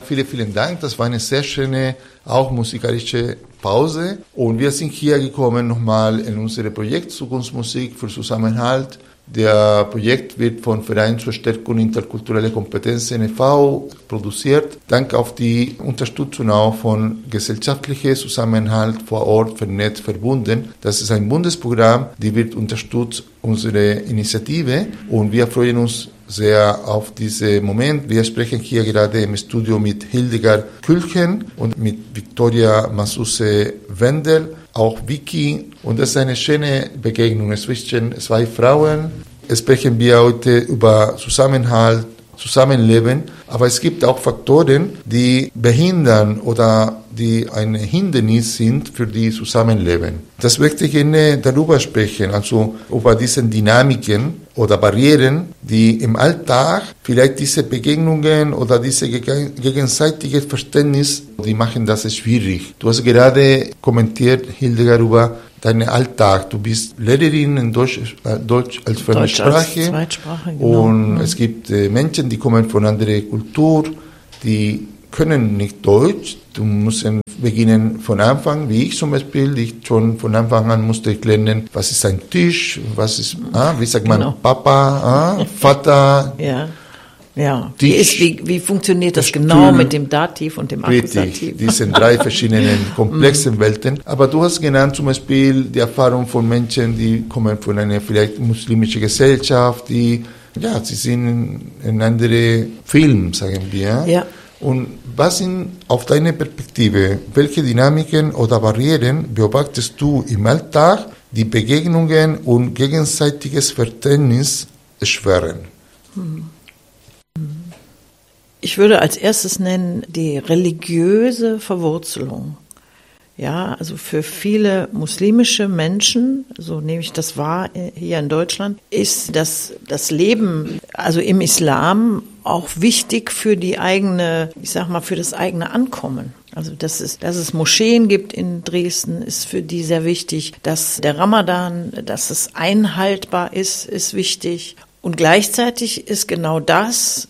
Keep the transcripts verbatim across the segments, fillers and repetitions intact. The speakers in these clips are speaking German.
Vielen, vielen Dank. Das war eine sehr schöne, auch musikalische Pause. Und wir sind hier gekommen nochmal in unser Projekt Zukunftsmusik für Zusammenhalt. Der Projekt wird von Verein zur Stärkung interkultureller Kompetenzen e V produziert. Dank auf die Unterstützung auch von gesellschaftlicher Zusammenhalt vor Ort vernetzt verbunden. Das ist ein Bundesprogramm, die wird unterstützt unsere Initiative und wir freuen uns sehr auf diesen Moment. Wir sprechen hier gerade im Studio mit Hildegard Külchen und mit Victoria Masuse-Wendel, auch Vicky. Und das ist eine schöne Begegnung zwischen zwei Frauen. Sprechen wir heute über Zusammenhalt, Zusammenleben, aber es gibt auch Faktoren, die behindern oder die ein Hindernis sind für die Zusammenleben. Das möchte ich gerne darüber sprechen, also über diese Dynamiken oder Barrieren, die im Alltag vielleicht diese Begegnungen oder diese gegenseitige Verständnis, die machen das schwierig. Du hast gerade kommentiert, Hildegard, über deinen Alltag. Du bist Lehrerin in Deutsch, äh, Deutsch als Fremdsprache. Als Zweitsprache, genau. Und mhm. es gibt äh, Menschen, die kommen von anderer Kultur, die können nicht Deutsch. Du musst beginnen von Anfang, wie ich zum Beispiel. Ich schon von Anfang an musste ich lernen, was ist ein Tisch, was ist, ah, wie sagt man, genau. Papa, ah, Vater. Ja. Ja, wie, ist, wie, wie funktioniert das genau mit dem Dativ und dem Akkusativ? Richtig, diese drei verschiedenen komplexen Welten. Aber du hast genannt zum Beispiel die Erfahrung von Menschen, die kommen von einer vielleicht muslimischen Gesellschaft, die, ja, sie sind in andere Film, sagen wir. Ja. Und was sind auf deine Perspektive, welche Dynamiken oder Barrieren beobachtest du im Alltag, die Begegnungen und gegenseitiges Verständnis erschweren? Hm. Ich würde als erstes nennen die religiöse Verwurzelung. Ja, also für viele muslimische Menschen, so nehme ich das wahr hier in Deutschland, ist das, das Leben, also im Islam, auch wichtig für die eigene, ich sag mal, für das eigene Ankommen. Also, dass es, dass es Moscheen gibt in Dresden, ist für die sehr wichtig. Dass der Ramadan, dass es einhaltbar ist, ist wichtig. Und gleichzeitig ist genau das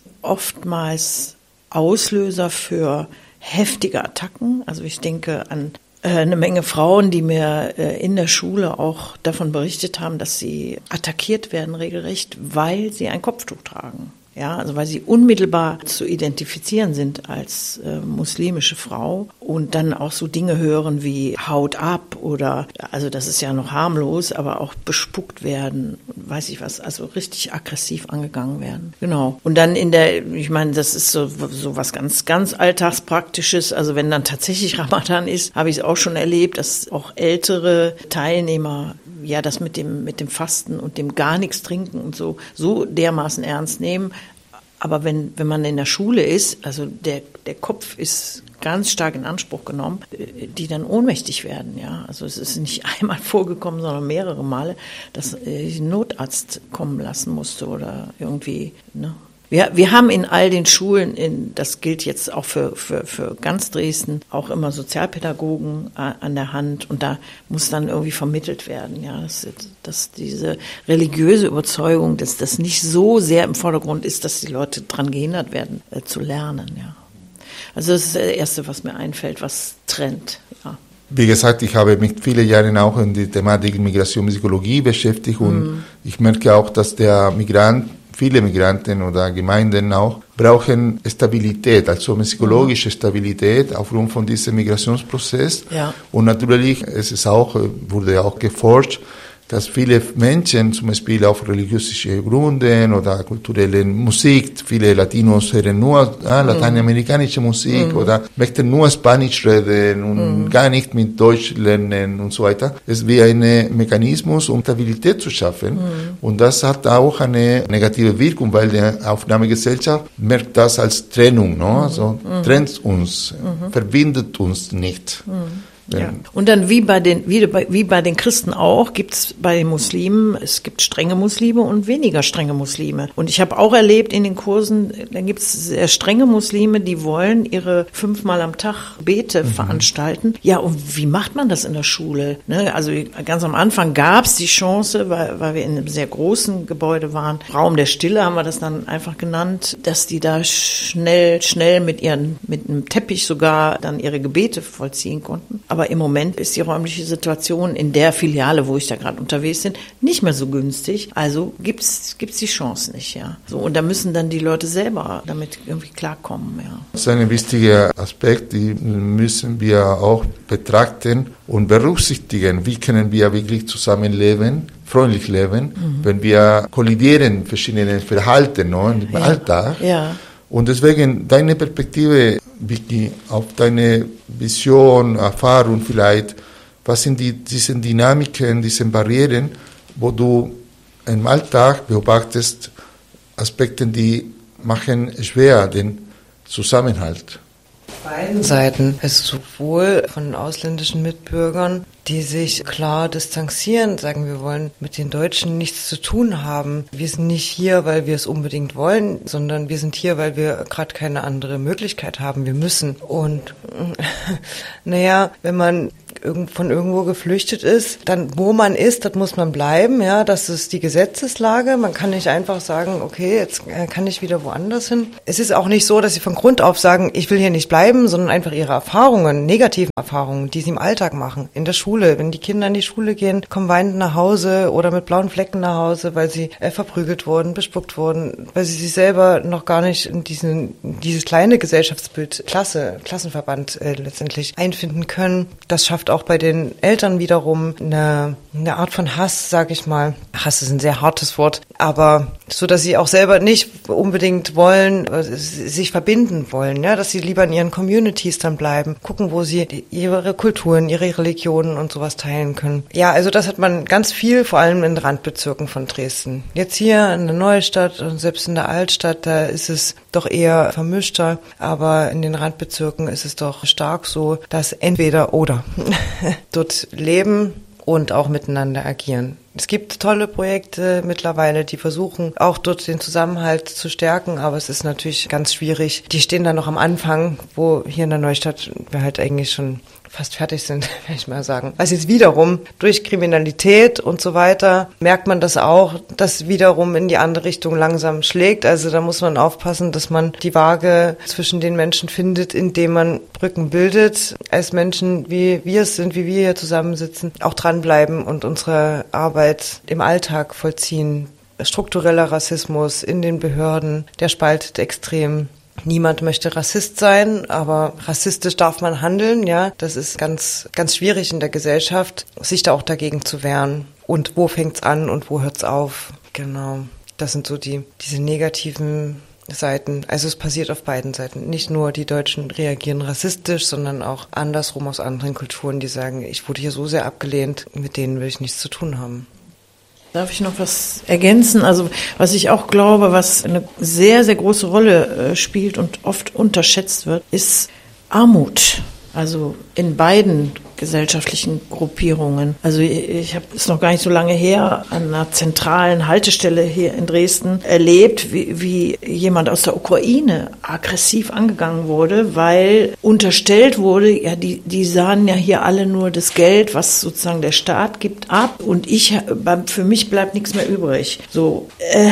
oftmals Auslöser für heftige Attacken. Also ich denke an äh, eine Menge Frauen, die mir äh, in der Schule auch davon berichtet haben, dass sie attackiert werden regelrecht, weil sie ein Kopftuch tragen. Ja, also weil sie unmittelbar zu identifizieren sind als äh, muslimische Frau und dann auch so Dinge hören wie Haut ab oder, also das ist ja noch harmlos, aber auch bespuckt werden, weiß ich was, also richtig aggressiv angegangen werden. Genau. Und dann in der, ich meine, das ist so, so was ganz, ganz Alltagspraktisches, also wenn dann tatsächlich Ramadan ist, habe ich es auch schon erlebt, dass auch ältere Teilnehmer ja das mit dem mit dem Fasten und dem gar nichts trinken und so so dermaßen ernst nehmen. Aber wenn wenn man in der Schule ist, also der der Kopf ist ganz stark in Anspruch genommen, die dann ohnmächtig werden. Ja, also es ist nicht einmal vorgekommen, sondern mehrere Male, dass ich einen Notarzt kommen lassen musste oder irgendwie. Ne? Wir, wir haben in all den Schulen, in, das gilt jetzt auch für, für, für ganz Dresden, auch immer Sozialpädagogen an der Hand und da muss dann irgendwie vermittelt werden, ja, dass, dass diese religiöse Überzeugung, dass das nicht so sehr im Vordergrund ist, dass die Leute daran gehindert werden, äh, zu lernen, ja. Also das ist das Erste, was mir einfällt, was trennt, ja. Wie gesagt, ich habe mich viele Jahre auch in die Thematik Migration und Psychologie beschäftigt und mm. ich merke auch, dass der Migrant viele Migranten oder Gemeinden auch brauchen Stabilität, also psychologische Stabilität aufgrund von diesem Migrationsprozess. Ja. Und natürlich, es ist auch, wurde auch geforscht, dass viele Menschen zum Beispiel auf religiöse Gründen oder kulturelle Musik, viele Latinos hören nur ah, lateinamerikanische Musik mm. oder möchten nur Spanisch reden und mm. gar nicht mit Deutsch lernen und so weiter. Es ist wie ein Mechanismus, um Stabilität zu schaffen. Mm. Und das hat auch eine negative Wirkung, weil die Aufnahmegesellschaft merkt das als Trennung, no? Also mm. trennt uns, mm. verbindet uns nicht. Mm. Ja. Und dann wie bei den wie bei, wie bei den Christen auch gibt es bei den Muslimen, es gibt strenge Muslime und weniger strenge Muslime. Und ich habe auch erlebt in den Kursen, da gibt es sehr strenge Muslime, die wollen ihre fünfmal am Tag Bete mhm. veranstalten. Ja, und wie macht man das in der Schule? Ne? Also ganz am Anfang gab es die Chance, weil, weil wir in einem sehr großen Gebäude waren, Raum der Stille haben wir das dann einfach genannt, dass die da schnell schnell mit ihren mit einem Teppich sogar dann ihre Gebete vollziehen konnten. Aber im Moment ist die räumliche Situation in der Filiale, wo ich da gerade unterwegs bin, nicht mehr so günstig. Also gibt's gibt's die Chance nicht, ja. So, und da müssen dann die Leute selber damit irgendwie klarkommen, ja. Das ist ein wichtiger Aspekt, den müssen wir auch betrachten und berücksichtigen. Wie können wir wirklich zusammenleben, freundlich leben, mhm. wenn wir kollidieren verschiedene Verhalten, no, im ja. Alltag. Ja. Und deswegen deine Perspektive, Vicky, auf deine Vision, Erfahrung vielleicht, was sind die, diese Dynamiken, diese Barrieren, wo du im Alltag beobachtest, Aspekte, die machen schwer den Zusammenhalt? Beiden Seiten, also sowohl von ausländischen Mitbürgern, die sich klar distanzieren, sagen, wir wollen mit den Deutschen nichts zu tun haben. Wir sind nicht hier, weil wir es unbedingt wollen, sondern wir sind hier, weil wir gerade keine andere Möglichkeit haben. Wir müssen. Und naja, wenn man von irgendwo geflüchtet ist, dann wo man ist, das muss man bleiben, ja, das ist die Gesetzeslage. Man kann nicht einfach sagen, okay, jetzt kann ich wieder woanders hin. Es ist auch nicht so, dass sie von Grund auf sagen, ich will hier nicht bleiben, sondern einfach ihre Erfahrungen, negativen Erfahrungen, die sie im Alltag machen, in der Schule. Wenn die Kinder in die Schule gehen, kommen weinend nach Hause oder mit blauen Flecken nach Hause, weil sie äh, verprügelt wurden, bespuckt wurden, weil sie sich selber noch gar nicht in diesen, dieses kleine Gesellschaftsbild, Klasse, Klassenverband äh, letztendlich einfinden können. Das schafft auch bei den Eltern wiederum eine, eine Art von Hass, sage ich mal. Hass ist ein sehr hartes Wort, aber so, dass sie auch selber nicht unbedingt wollen, sich verbinden wollen, ja, dass sie lieber in ihren Communities dann bleiben, gucken, wo sie ihre Kulturen, ihre Religionen und sowas teilen können. Ja, also das hat man ganz viel, vor allem in Randbezirken von Dresden. Jetzt hier in der Neustadt und selbst in der Altstadt, da ist es doch eher vermischter, aber in den Randbezirken ist es doch stark so, dass entweder oder dort leben und auch miteinander agieren. Es gibt tolle Projekte mittlerweile, die versuchen auch dort den Zusammenhalt zu stärken, aber es ist natürlich ganz schwierig. Die stehen dann noch am Anfang, wo hier in der Neustadt wir halt eigentlich schon fast fertig sind, will ich mal sagen. Also jetzt wiederum durch Kriminalität und so weiter merkt man das auch, dass wiederum in die andere Richtung langsam schlägt. Also da muss man aufpassen, dass man die Waage zwischen den Menschen findet, indem man Brücken bildet, als Menschen, wie wir es sind, wie wir hier zusammensitzen, auch dranbleiben und unsere Arbeit im Alltag vollziehen. Struktureller Rassismus in den Behörden, der spaltet extrem. Niemand möchte Rassist sein, aber rassistisch darf man handeln, ja. Das ist ganz, ganz schwierig in der Gesellschaft, sich da auch dagegen zu wehren. Und wo fängt's an und wo hört's auf? Genau. Das sind so die, diese negativen Seiten. Also es passiert auf beiden Seiten. Nicht nur die Deutschen reagieren rassistisch, sondern auch andersrum aus anderen Kulturen, die sagen, ich wurde hier so sehr abgelehnt, mit denen will ich nichts zu tun haben. Darf ich noch was ergänzen? Also was ich auch glaube, was eine sehr, sehr große Rolle äh, spielt und oft unterschätzt wird, ist Armut. Also in beiden gesellschaftlichen Gruppierungen. Also ich habe es noch gar nicht so lange her an einer zentralen Haltestelle hier in Dresden erlebt, wie, wie jemand aus der Ukraine aggressiv angegangen wurde, weil unterstellt wurde, ja, die, die sahen ja hier alle nur das Geld, was sozusagen der Staat gibt, ab und ich, für mich bleibt nichts mehr übrig. So, äh,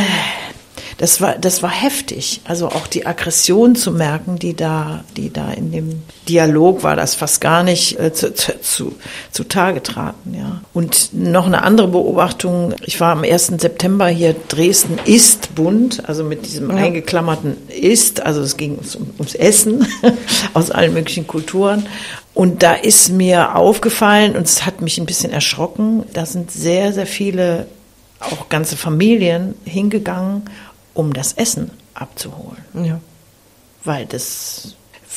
Das war, das war heftig. Also auch die Aggression zu merken, die da, die da in dem Dialog war, das fast gar nicht äh, zu, zu, zu Tage traten, ja. Und noch eine andere Beobachtung. Ich war am ersten September hier. Dresden ist bunt, also mit diesem ja. eingeklammerten ist. Also es ging ums, ums Essen aus allen möglichen Kulturen. Und da ist mir aufgefallen, und es hat mich ein bisschen erschrocken, da sind sehr, sehr viele, auch ganze Familien hingegangen, um das Essen abzuholen. Ja. Weil das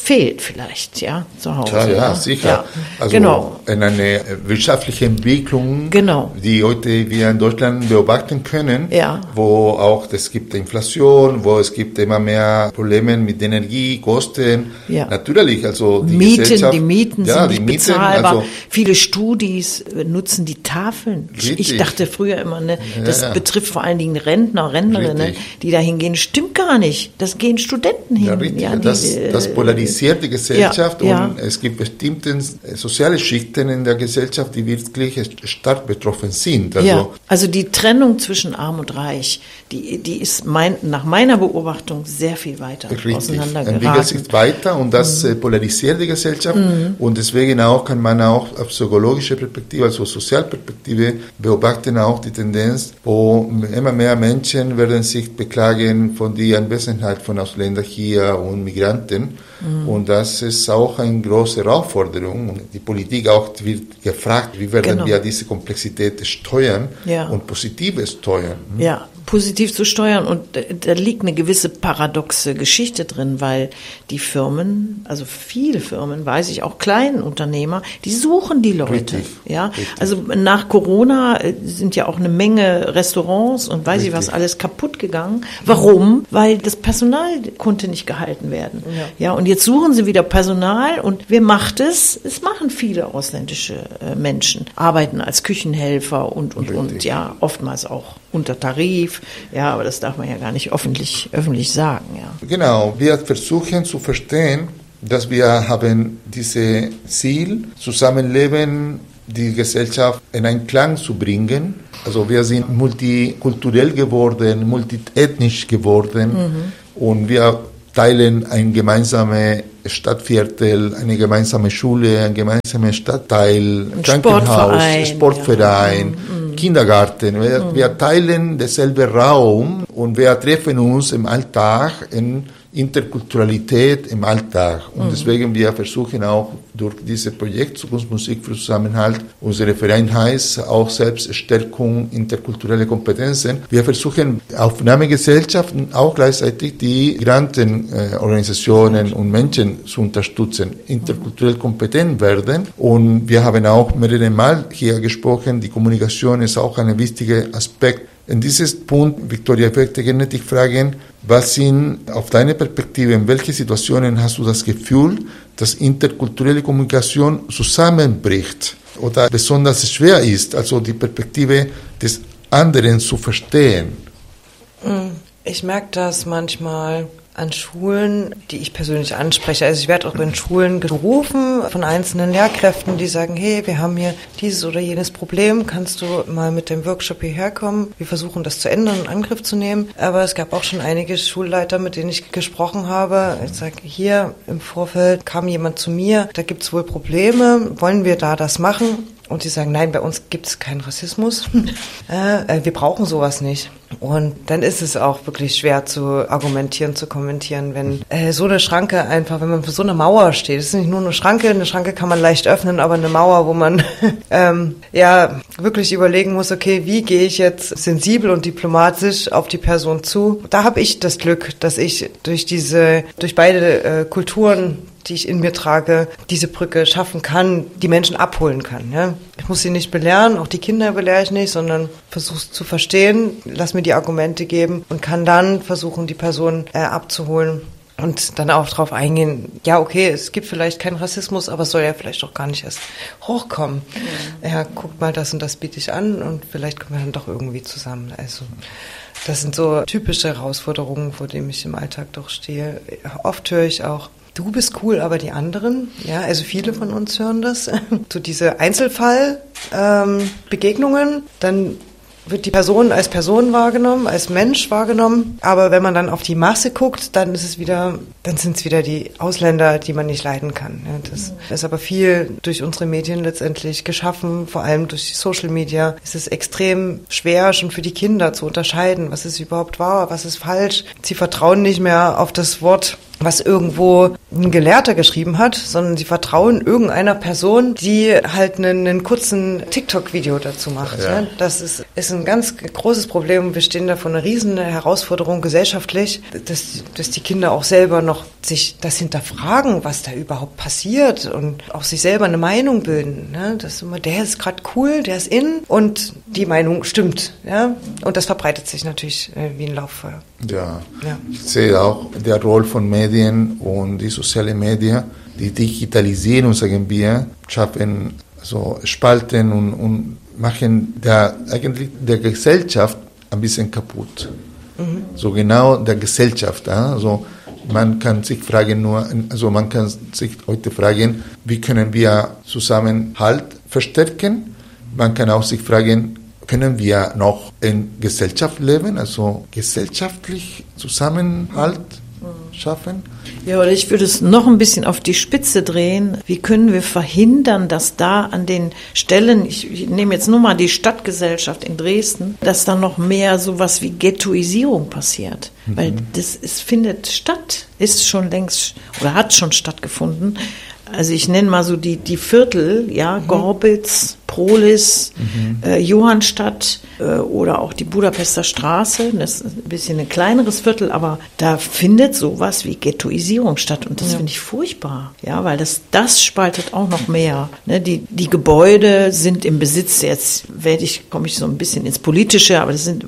fehlt vielleicht, ja, zu Hause. Ja, ja, ne? sicher. Ja, also genau. in eine wirtschaftliche Entwicklung, Genau. die heute wir in Deutschland beobachten können, Ja. wo auch es gibt Inflation, wo es gibt immer mehr Probleme mit Energiekosten. Ja. Natürlich, also die Mieten, Gesellschaft, die Mieten ja, sind die nicht Mieten, bezahlbar. also, Viele Studis nutzen die Tafeln. Ich, ich Richtig. dachte früher immer, ne, das Ja, ja. betrifft vor allen Dingen Rentner, Rentnerinnen, Richtig. die da hingehen. Stimmt gar nicht. Das gehen Studenten hin. Ja, richtig. Ja, die, das, das polarisiert die Gesellschaft ja, ja. und es gibt bestimmte soziale Schichten in der Gesellschaft, die wirklich stark betroffen sind. Also, ja, also die Trennung zwischen Arm und Reich, die, die ist mein, nach meiner Beobachtung sehr viel weiter Richtig, auseinandergeraten. entwickelt sich weiter und das mhm. polarisiert die Gesellschaft mhm. und deswegen auch kann man auch auf psychologische Perspektive, also Sozialperspektive beobachten auch die Tendenz, wo immer mehr Menschen werden sich beklagen von der Anwesenheit von Ausländern hier und Migranten mhm. und das ist auch eine große Herausforderung und die Politik auch wird gefragt, wie werden genau. wir diese Komplexität steuern ja. und positive steuern. Ja, positiv zu steuern und da liegt eine gewisse paradoxe Geschichte drin, weil die Firmen, also viele Firmen, weiß ich, auch kleinen Unternehmer, die suchen die Leute. Richtig, ja, richtig. Also nach Corona sind ja auch eine Menge Restaurants und weiß richtig. ich was alles kaputt gegangen. Warum? Weil das Personal konnte nicht gehalten werden. Ja. ja, und jetzt suchen sie wieder Personal und wer macht es? Es machen viele ausländische Menschen, arbeiten als Küchenhelfer und und richtig. und ja, oftmals auch unter Tarif. Ja, aber das darf man ja gar nicht öffentlich, öffentlich sagen. Ja. Genau, wir versuchen zu verstehen, dass wir haben dieses Ziel, Zusammenleben, die Gesellschaft in einen Klang zu bringen. Also wir sind multikulturell geworden, multiethnisch geworden mhm. und wir teilen ein gemeinsames Stadtviertel, eine gemeinsame Schule, ein gemeinsames Stadtteil, ein Krankenhaus, Sportverein, Sportverein, ja. Kindergarten. Wir, mhm. wir teilen denselben Raum und wir treffen uns im Alltag in Interkulturalität im Alltag. Und mhm. deswegen wir versuchen auch durch dieses Projekt Zukunftsmusik für Zusammenhalt, unsere Verein heißt auch Selbststärkung interkulturelle Kompetenzen. Wir versuchen Aufnahmegesellschaften auch gleichzeitig die Migrantenorganisationen und Menschen zu unterstützen, interkulturell kompetent werden. Und wir haben auch mehrere Mal hier gesprochen, die Kommunikation ist auch ein wichtiger Aspekt. In diesem Punkt, Victoria, ich möchte gerne dich fragen, was sind auf deine Perspektive, in welchen Situationen hast du das Gefühl, dass interkulturelle Kommunikation zusammenbricht oder besonders schwer ist, also die Perspektive des anderen zu verstehen? Ich merke das manchmal an Schulen, die ich persönlich anspreche. Also ich werde auch in Schulen gerufen von einzelnen Lehrkräften, die sagen, hey, wir haben hier dieses oder jenes Problem, kannst du mal mit dem Workshop hierher kommen? Wir versuchen das zu ändern und in Angriff zu nehmen. Aber es gab auch schon einige Schulleiter, mit denen ich gesprochen habe. Ich sage, hier im Vorfeld kam jemand zu mir, da gibt es wohl Probleme, wollen wir da das machen? Und die sagen, nein, bei uns gibt es keinen Rassismus. äh, wir brauchen sowas nicht. Und dann ist es auch wirklich schwer zu argumentieren, zu kommentieren, wenn äh, so eine Schranke einfach, wenn man für so eine Mauer steht. Es ist nicht nur eine Schranke, eine Schranke kann man leicht öffnen, aber eine Mauer, wo man ähm, ja wirklich überlegen muss, okay, wie gehe ich jetzt sensibel und diplomatisch auf die Person zu? Da habe ich das Glück, dass ich durch diese, durch beide äh, Kulturen, die ich in mir trage, diese Brücke schaffen kann, die Menschen abholen kann. Ja? Ich muss sie nicht belehren, auch die Kinder belehre ich nicht, sondern versuche es zu verstehen, lass mir die Argumente geben und kann dann versuchen, die Person äh, abzuholen und dann auch darauf eingehen, ja okay, es gibt vielleicht keinen Rassismus, aber es soll ja vielleicht auch gar nicht erst hochkommen. Ja, ja guckt mal, das und das biete ich an und vielleicht kommen wir dann doch irgendwie zusammen. Also das sind so typische Herausforderungen, vor denen ich im Alltag doch stehe. Oft höre ich auch, du bist cool, aber die anderen, ja, also viele von uns hören das, so diese Einzelfallbegegnungen, ähm, dann wird die Person als Person wahrgenommen, als Mensch wahrgenommen, aber wenn man dann auf die Masse guckt, dann ist es wieder, dann sind es wieder die Ausländer, die man nicht leiden kann. Ja, das ist aber viel durch unsere Medien letztendlich geschaffen, vor allem durch Social Media. Es ist extrem schwer, schon für die Kinder zu unterscheiden, was ist überhaupt wahr, was ist falsch. Sie vertrauen nicht mehr auf das Wort, was irgendwo ein Gelehrter geschrieben hat, sondern sie vertrauen irgendeiner Person, die halt einen, einen kurzen TikTok-Video dazu macht. Ja. Ja. Das ist, ist ein ganz großes Problem. Wir stehen da vor einer riesen Herausforderung gesellschaftlich, dass, dass die Kinder auch selber noch sich das hinterfragen, was da überhaupt passiert und auch sich selber eine Meinung bilden. Ne? Das ist immer, der ist gerade cool, der ist in und die Meinung stimmt. Ja? Und das verbreitet sich natürlich äh, wie ein Lauffeuer. Ja. ja, ich sehe auch die Rolle von Medien und die sozialen Medien, die Digitalisierung, sagen wir, schaffen so Spalten und, und machen der, eigentlich der Gesellschaft ein bisschen kaputt. Mhm. So genau der Gesellschaft. Also man kann sich fragen nur, also man kann sich heute fragen, wie können wir Zusammenhalt verstärken? Man kann auch sich fragen, können wir noch in Gesellschaft leben, also gesellschaftlich Zusammenhalt schaffen? Ja, oder ich würde es noch ein bisschen auf die Spitze drehen. Wie können wir verhindern, dass da an den Stellen, ich, ich nehme jetzt nur mal die Stadtgesellschaft in Dresden, dass da noch mehr sowas wie Ghettoisierung passiert. Mhm. Weil das ist, findet statt, ist schon längst oder hat schon stattgefunden. Also ich nenne mal so die, die Viertel, ja, mhm. Gorbitz, Prohlis, mhm. äh, Johannstadt äh, oder auch die Budapester Straße. Das ist ein bisschen ein kleineres Viertel, aber da findet sowas wie Ghettoisierung statt und das ja. finde ich furchtbar, ja, weil das, das spaltet auch noch mehr. Ne? Die, die Gebäude sind im Besitz, jetzt werde ich, komme ich so ein bisschen ins Politische, aber das sind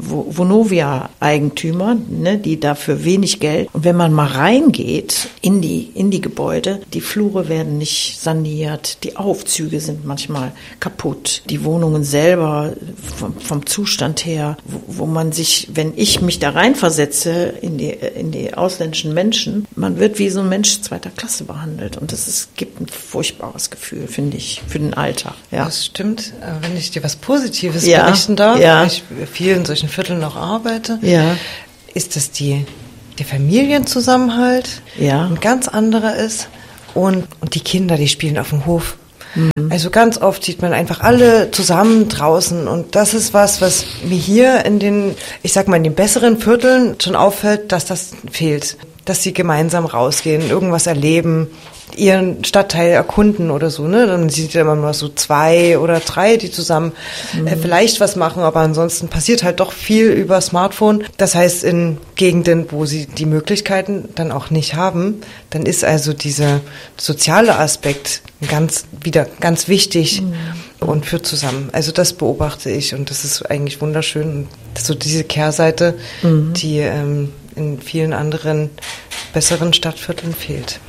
Vonovia-Eigentümer, ne, die dafür wenig Geld. Und wenn man mal reingeht in die, in die Gebäude, die Flure werden nicht saniert, die Aufzüge sind manchmal kaputt. Die Wohnungen selber vom, vom Zustand her, wo, wo man sich, wenn ich mich da reinversetze in die, in die ausländischen Menschen, man wird wie so ein Mensch zweiter Klasse behandelt. Und das ist, gibt ein furchtbares Gefühl, finde ich, für den Alltag. Ja. Das stimmt. Wenn ich dir was Positives ja. berichten darf, ja. weil ich viel in solchen Vierteln noch arbeite, ja. ist das die, der Familienzusammenhalt ja. ein ganz anderer ist. Und, und die Kinder, die spielen auf dem Hof. Also ganz oft sieht man einfach alle zusammen draußen und das ist was, was mir hier in den, ich sag mal, in den besseren Vierteln schon auffällt, dass das fehlt. Dass sie gemeinsam rausgehen, irgendwas erleben, ihren Stadtteil erkunden oder so, ne? Dann sieht man immer nur so zwei oder drei, die zusammen mhm. äh, vielleicht was machen, aber ansonsten passiert halt doch viel über Smartphone. Das heißt, in Gegenden, wo sie die Möglichkeiten dann auch nicht haben, dann ist also dieser soziale Aspekt ganz, wieder ganz wichtig mhm. und führt zusammen. Also das beobachte ich und das ist eigentlich wunderschön. So diese Kehrseite, mhm. die ähm, in vielen anderen besseren Stadtvierteln fehlt.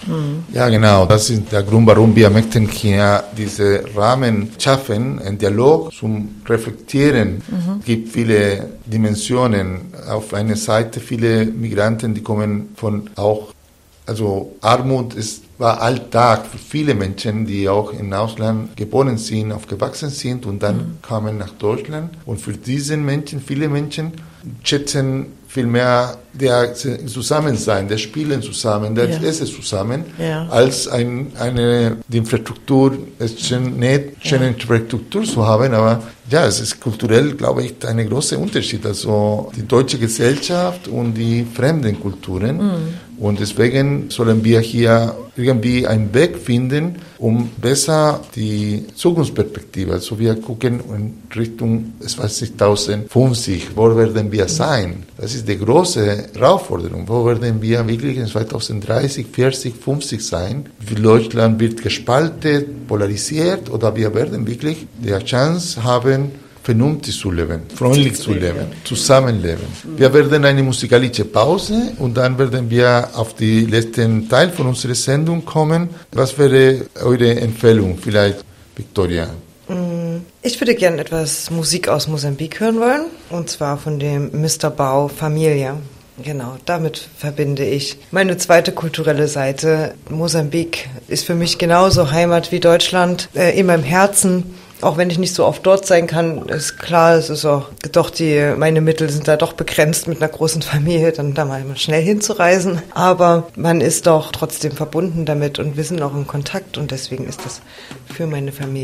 Ja, genau. Das ist der Grund, warum wir möchten hier diese Rahmen schaffen, ein Dialog zum Reflektieren. Mhm. Es gibt viele Dimensionen. Auf einer Seite viele Migranten, die kommen von auch, also Armut ist, war Alltag für viele Menschen, die auch im Ausland geboren sind, aufgewachsen sind und dann mhm. kamen nach Deutschland. Und für diese Menschen, viele Menschen schätzen vielmehr der Zusammensein, der Spielen zusammen, der ja. Essen zusammen, ja. als ein, eine die Infrastruktur, es ist nicht schöne ja. Infrastruktur zu haben, aber ja, es ist kulturell, glaube ich, ein großer Unterschied. Also die deutsche Gesellschaft und die fremden Kulturen. Mhm. Und deswegen sollen wir hier irgendwie einen Weg finden, um besser die Zukunftsperspektive, also wir gucken in Richtung zwanzig fünfzig, wo werden wir sein? Das ist die große Herausforderung. Wo werden wir wirklich in zwanzig dreißig, vierzig, fünfzig sein? Wie Deutschland wird gespalten, polarisiert oder wir werden wirklich die Chance haben, vernünftig zu leben, freundlich zu leben, zusammenleben. Wir werden eine musikalische Pause und dann werden wir auf den letzten Teil von unserer Sendung kommen. Was wäre eure Empfehlung vielleicht, Victoria? Ich würde gerne etwas Musik aus Mosambik hören wollen, und zwar von dem Mister Bau Familia. Genau, damit verbinde ich meine zweite kulturelle Seite. Mosambik ist für mich genauso Heimat wie Deutschland, äh, in meinem Herzen. Auch wenn ich nicht so oft dort sein kann, ist klar, es ist auch doch die, meine Mittel sind da doch begrenzt mit einer großen Familie, dann da mal schnell hinzureisen. Aber man ist doch trotzdem verbunden damit und wir sind auch in Kontakt und deswegen ist das für meine Familie